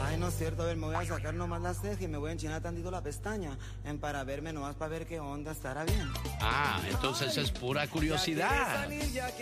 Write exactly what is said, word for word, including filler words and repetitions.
Ay, no es cierto, a ver, me voy a sacar nomás las cejas y me voy a enchinar tantito la pestaña en para verme nomás para ver qué onda estará bien. Ah, entonces es pura curiosidad.